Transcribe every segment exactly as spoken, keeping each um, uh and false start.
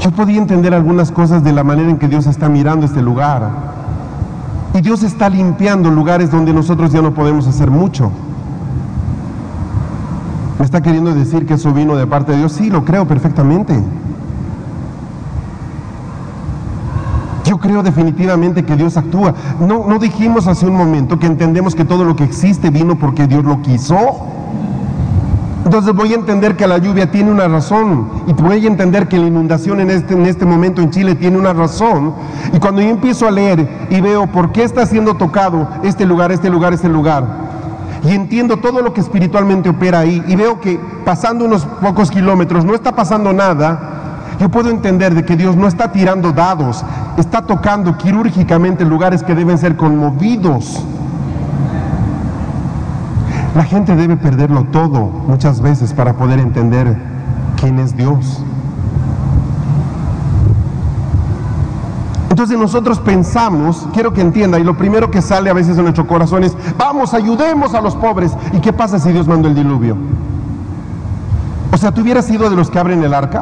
Yo podía entender algunas cosas de la manera en que Dios está mirando este lugar. Y Dios está limpiando lugares donde nosotros ya no podemos hacer mucho. ¿Me está queriendo decir que eso vino de parte de Dios? Sí, lo creo perfectamente. Yo creo definitivamente que Dios actúa. No, no dijimos hace un momento que entendemos que todo lo que existe vino porque Dios lo quiso. Entonces voy a entender que la lluvia tiene una razón, y voy a entender que la inundación en este, en este momento en Chile tiene una razón. Y cuando yo empiezo a leer y veo por qué está siendo tocado este lugar, este lugar, este lugar, y entiendo todo lo que espiritualmente opera ahí, y veo que pasando unos pocos kilómetros no está pasando nada, yo puedo entender de que Dios no está tirando dados, está tocando quirúrgicamente lugares que deben ser conmovidos. La gente debe perderlo todo muchas veces para poder entender quién es Dios. Entonces nosotros pensamos, quiero que entienda, y lo primero que sale a veces de nuestro corazón es: vamos, ayudemos a los pobres. ¿Y qué pasa si Dios mandó el diluvio? O sea, ¿tú hubieras sido de los que abren el arca?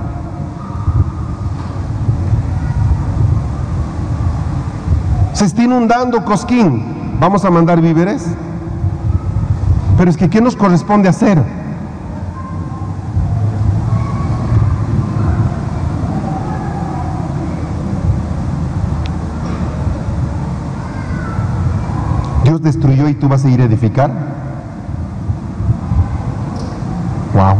Se está inundando Cosquín, ¿vamos a mandar víveres? Pero es que, ¿qué nos corresponde hacer? Dios destruyó y tú vas a ir a edificar. Wow.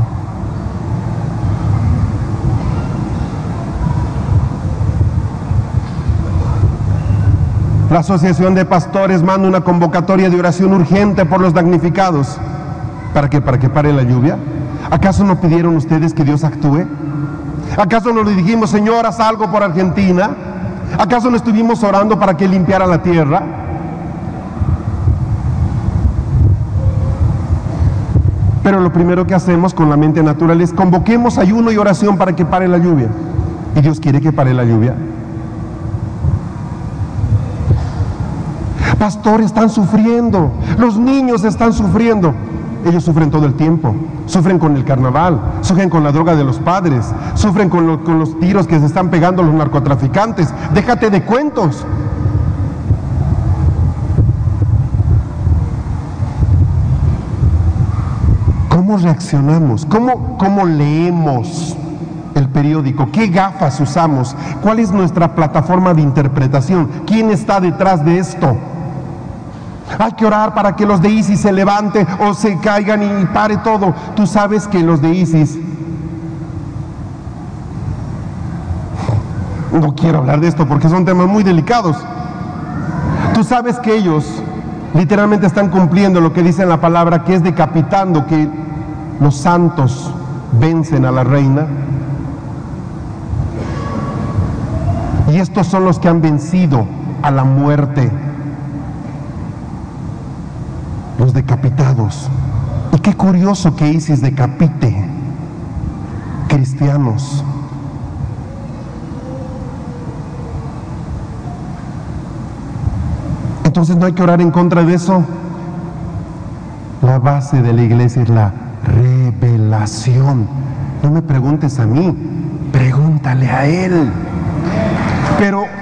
La Asociación de Pastores manda una convocatoria de oración urgente por los damnificados. ¿Para qué? ¿Para que pare la lluvia? ¿Acaso no pidieron ustedes que Dios actúe? ¿Acaso no le dijimos: Señor, haz algo por Argentina? ¿Acaso no estuvimos orando para que limpiara la tierra? Pero lo primero que hacemos con la mente natural es: convoquemos ayuno y oración para que pare la lluvia. ¿Y Dios quiere que pare la lluvia? Pastor, están sufriendo, los niños están sufriendo. Ellos sufren todo el tiempo, sufren con el carnaval, sufren con la droga de los padres, sufren con, lo, con los tiros que se están pegando los narcotraficantes. Déjate de cuentos. ¿Cómo reaccionamos? ¿Cómo, cómo leemos el periódico? ¿Qué gafas usamos? ¿Cuál es nuestra plataforma de interpretación? ¿Quién está detrás de esto? Hay que orar para que los de ISIS se levanten o se caigan y pare todo. Tú sabes que los de ISIS, no quiero hablar de esto porque son temas muy delicados. Tú sabes que ellos literalmente están cumpliendo lo que dice en la palabra, que es decapitando, que los santos vencen a la reina. Y estos son los que han vencido a la muerte. Los decapitados. Y qué curioso que ISIS decapite cristianos. Entonces no hay que orar en contra de eso. La base de la iglesia es la revelación. No me preguntes a mí, pregúntale a él. Pero